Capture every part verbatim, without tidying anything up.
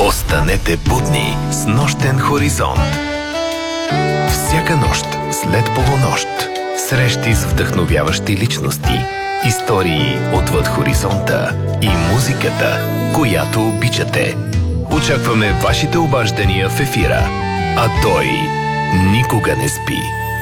Останете будни с нощен хоризонт. Всяка нощ след полунощ. Срещи с вдъхновяващи личности, истории отвъд хоризонта и музиката, която обичате. Очакваме вашите обаждания в ефира, а той никога не спи.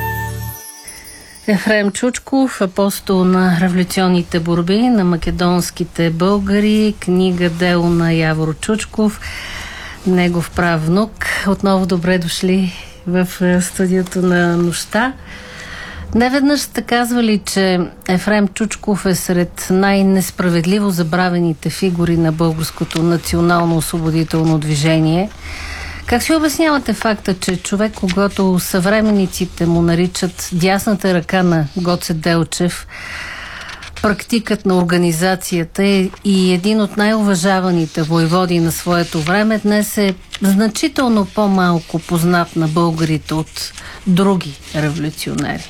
Ефрем Чучков, апостол на революционните борби на македонските българи, книга дело на Явор Чучков, негов правнук. Отново добре дошли в студиото на нощта. Неведнъж сте казвали, че Ефрем Чучков е сред най-несправедливо забравените фигури на българското национално освободително движение. Как си обяснявате факта, че човек, когато съвременниците му наричат дясната ръка на Гоце Делчев, практикът на организацията и един от най-уважаваните войводи на своето време, днес е значително по-малко познат на българите от други революционери?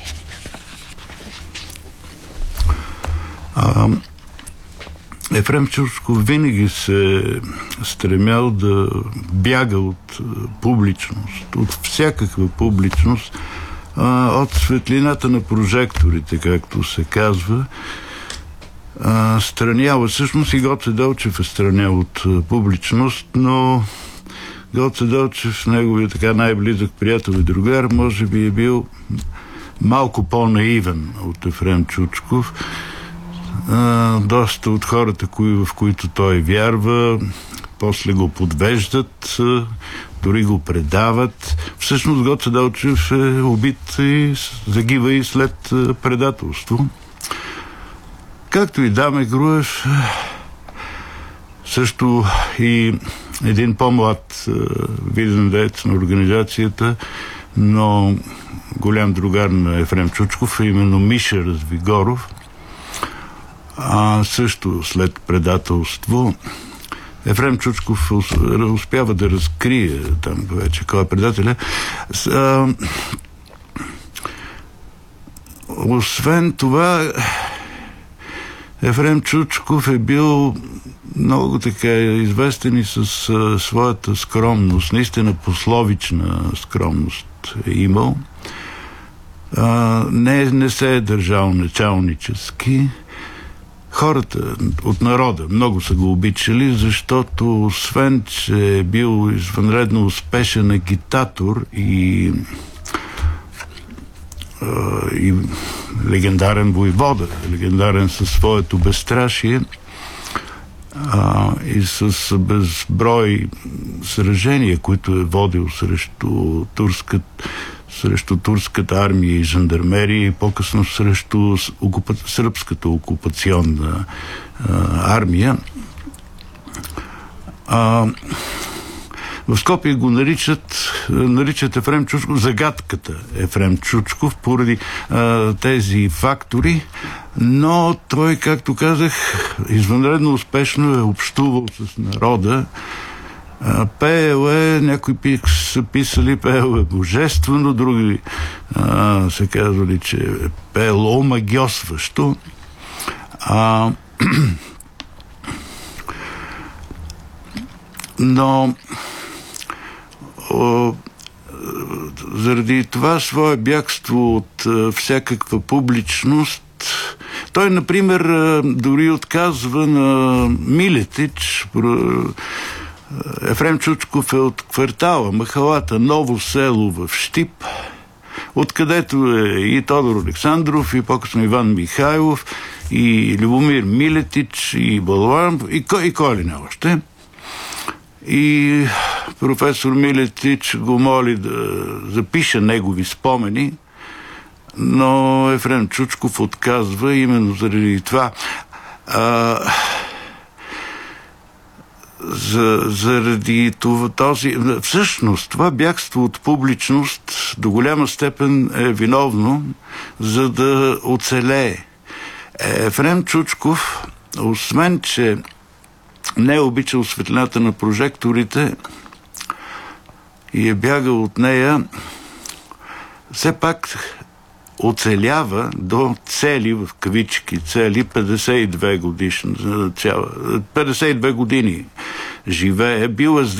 А, Ефрем Чучков винаги се стремял да бяга от публичност, от всякаква публичност, а, от светлината на прожекторите, както се казва. А, странява, всъщност и Гоце Делчев е странял от публичност, но Гоце Делчев, неговия така най-близък приятел и другар, може би е бил малко по-наивен от Ефрем Чучков. Uh, доста от хората, кои, в които той вярва, после го подвеждат, uh, дори го предават. Всъщност Гоце Делчев е убит и загива и след uh, предателство. Както и Даме Груев, също и един по-млад uh, виден деец на организацията, но голям другар на Ефрем Чучков, е именно Миша Развигоров. А също след предателство Ефрем Чучков успява да разкрие там вече кой е предателя. А, освен това, Ефрем Чучков е бил много така известен и с а, своята скромност, наистина пословична скромност е имал. А, не, не се е държал началнически. Хората от народа много са го обичали, защото освен, че е бил извънредно успешен агитатор и, и легендарен войвода, легендарен със своето безстрашие а, и с безброй сражения, които е водил срещу турската срещу турската армия и жандармерия и по-късно срещу окупа... сръбската окупационна а, армия. А, в Скопие го наричат, наричат Ефрем Чучков загадката Ефрем Чучков поради а, тези фактори, но той, както казах, извънредно успешно е общувал с народа. Пеел е, някои са писали, пеел е божествено, други а, са казвали, че е пеел омагьосващо. А, но о, заради това свое бягство от а, всякаква публичност, той, например, а, дори отказва на Милетич. Ефрем Чучков е от квартала Махалата Ново село в Щип, откъдето е и Тодор Александров, и по-късно Иван Михайлов, и Любомир Милетич, и Балуан, и кой, и кой ли не още. И професор Милетич го моли да запише негови спомени, но Ефрем Чучков отказва именно заради това. А, За, заради това, този... Всъщност, това бягство от публичност до голяма степен е виновно, за да оцелее. Ефрем Чучков, освен че не е обичал светлината на прожекторите и е бягал от нея, все пак оцелява до цели, в кавички, цели петдесет и две годишни, петдесет и две години живее, бил е